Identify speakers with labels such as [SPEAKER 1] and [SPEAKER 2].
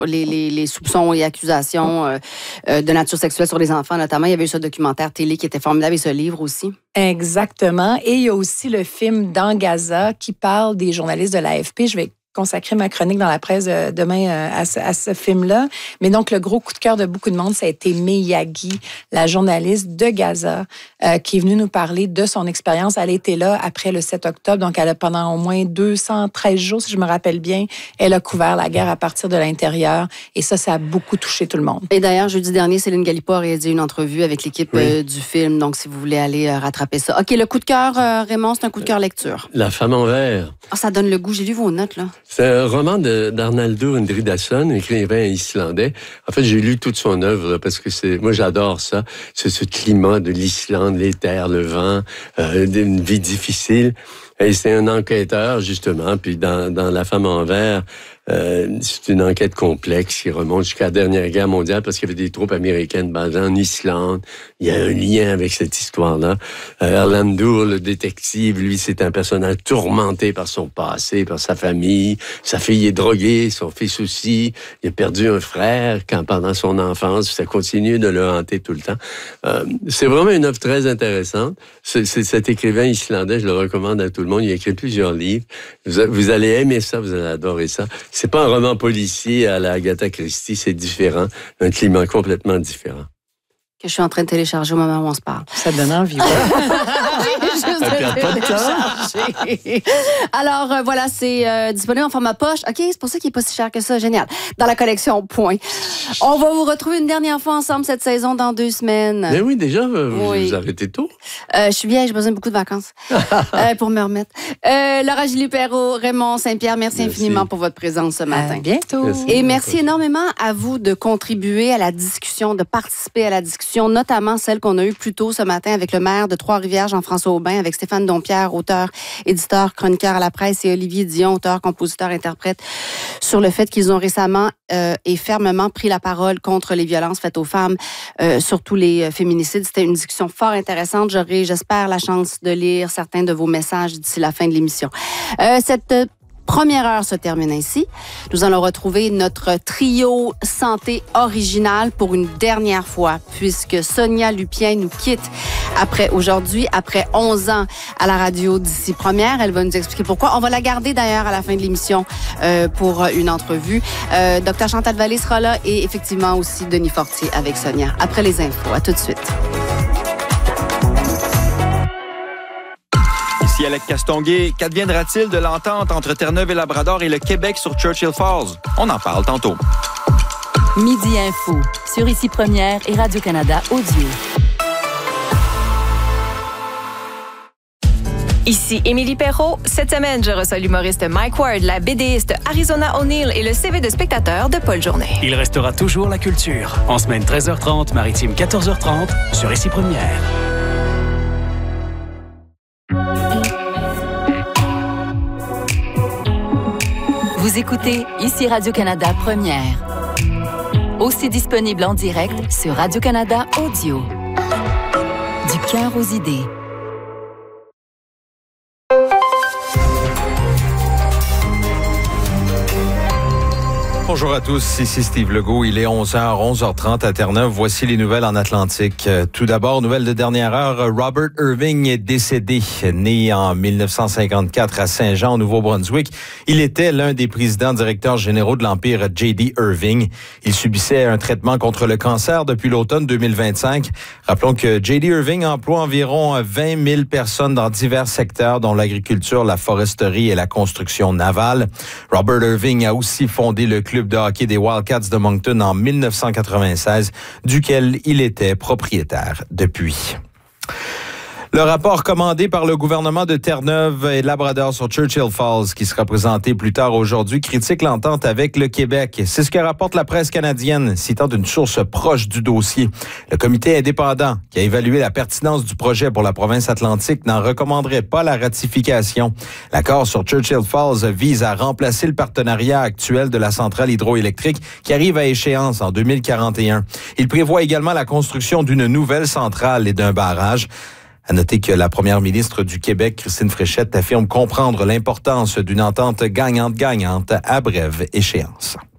[SPEAKER 1] les soupçons et accusations de nature sexuelle sur les enfants, notamment. Il y avait eu ce documentaire télé qui était formidable et ce livre aussi.
[SPEAKER 2] Exactement. Et il y a aussi le film Dans Gaza qui parle des journalistes de l'AFP. Je vais consacrer ma chronique dans la presse demain à ce film-là. Mais donc, le gros coup de cœur de beaucoup de monde, ça a été Miyagi, la journaliste de Gaza, qui est venue nous parler de son expérience. Elle était là après le 7 octobre, donc elle a pendant au moins 213 jours, si je me rappelle bien, elle a couvert la guerre à partir de l'intérieur. Et ça a beaucoup touché tout le monde.
[SPEAKER 1] Et d'ailleurs, jeudi dernier, Céline Galipo a réalisé une entrevue avec l'équipe du film. Donc, si vous voulez aller rattraper ça. OK, le coup de cœur, Raymond, c'est un coup de cœur lecture.
[SPEAKER 3] La femme en vert.
[SPEAKER 1] Ah, ça donne le goût. J'ai lu vos notes, là.
[SPEAKER 3] C'est un roman d'Arnaldur Indridason, écrivain islandais. En fait, j'ai lu toute son œuvre parce que moi, j'adore ça. C'est ce climat de l'Islande, les terres, le vent, une vie difficile. Et c'est un enquêteur, justement. Puis dans La femme en vert, c'est une enquête complexe qui remonte jusqu'à la dernière guerre mondiale parce qu'il y avait des troupes américaines basées en Islande. Il y a un lien avec cette histoire-là. Erlendur, le détective, lui, c'est un personnage tourmenté par son passé, par sa famille. Sa fille est droguée, son fils aussi. Il a perdu un frère pendant son enfance. Ça continue de le hanter tout le temps. C'est vraiment une œuvre très intéressante. C'est cet écrivain islandais, je le recommande à tout le monde. Il a écrit plusieurs livres. Vous allez aimer ça, vous allez adorer ça. C'est pas un roman policier à la Agatha Christie, c'est différent. Un climat complètement différent.
[SPEAKER 1] Que je suis en train de télécharger au moment où on se parle.
[SPEAKER 2] Ça donne envie.
[SPEAKER 1] Alors, voilà, c'est disponible en format poche. OK, c'est pour ça qu'il n'est pas si cher que ça. Génial. Dans la collection Point. On va vous retrouver une dernière fois ensemble cette saison dans 2 semaines.
[SPEAKER 3] Mais oui, déjà, vous arrêtez tôt.
[SPEAKER 1] Je suis vieille, j'ai besoin de beaucoup de vacances pour me remettre. Laura Gilles-Perrault, Raymond Saint-Pierre, merci infiniment pour votre présence ce matin.
[SPEAKER 2] À bientôt.
[SPEAKER 3] Merci.
[SPEAKER 1] Et merci énormément à vous de contribuer à la discussion, de participer à la discussion, notamment celle qu'on a eue plus tôt ce matin avec le maire de Trois-Rivières, Jean-François Aubin, avec Stéphane Dompierre, auteur, éditeur, chroniqueur à la presse, et Olivier Dion, auteur, compositeur, interprète, sur le fait qu'ils ont récemment et fermement pris la parole contre les violences faites aux femmes, surtout les féminicides. C'était une discussion fort intéressante. J'aurai, j'espère, la chance de lire certains de vos messages d'ici la fin de l'émission. Cette première heure se termine ainsi. Nous allons retrouver notre trio santé original pour une dernière fois, puisque Sonia Lupien nous quitte après 11 ans à la radio d'ici première. Elle va nous expliquer pourquoi. On va la garder d'ailleurs à la fin de l'émission pour une entrevue. Dr Chantal Vallée sera là et effectivement aussi Denis Fortier avec Sonia. Après les infos, à tout de suite.
[SPEAKER 4] Ici Alec Castonguay, qu'adviendra-t-il de l'entente entre Terre-Neuve et Labrador et le Québec sur Churchill Falls? On en parle tantôt.
[SPEAKER 5] Midi Info, sur Ici Première et Radio-Canada Audio.
[SPEAKER 6] Ici Émilie Perrault. Cette semaine, je reçois l'humoriste Mike Ward, la BDiste Arizona O'Neill et le CV de spectateur de Paul Journet.
[SPEAKER 7] Il restera toujours la culture. En semaine 13h30, maritime 14h30, sur Ici Première.
[SPEAKER 5] Vous écoutez Ici Radio-Canada Première. Aussi disponible en direct sur Radio-Canada Audio. Du cœur aux idées.
[SPEAKER 8] Bonjour à tous, ici Steve Legault. Il est 11h30 à Terre-Neuve. Voici les nouvelles en Atlantique. Tout d'abord, nouvelle de dernière heure, Robert Irving est décédé. Né en 1954 à Saint-Jean, au Nouveau-Brunswick, il était l'un des présidents directeurs généraux de l'Empire J.D. Irving. Il subissait un traitement contre le cancer depuis l'automne 2025. Rappelons que J.D. Irving emploie environ 20 000 personnes dans divers secteurs, dont l'agriculture, la foresterie et la construction navale. Robert Irving a aussi fondé le club de hockey des Wildcats de Moncton en 1996, duquel il était propriétaire depuis. Le rapport commandé par le gouvernement de Terre-Neuve et Labrador sur Churchill Falls, qui sera présenté plus tard aujourd'hui, critique l'entente avec le Québec. C'est ce que rapporte la presse canadienne, citant une source proche du dossier. Le comité indépendant, qui a évalué la pertinence du projet pour la province atlantique, n'en recommanderait pas la ratification. L'accord sur Churchill Falls vise à remplacer le partenariat actuel de la centrale hydroélectrique qui arrive à échéance en 2041. Il prévoit également la construction d'une nouvelle centrale et d'un barrage. À noter que la première ministre du Québec, Christine Fréchette, affirme comprendre l'importance d'une entente gagnante-gagnante à brève échéance.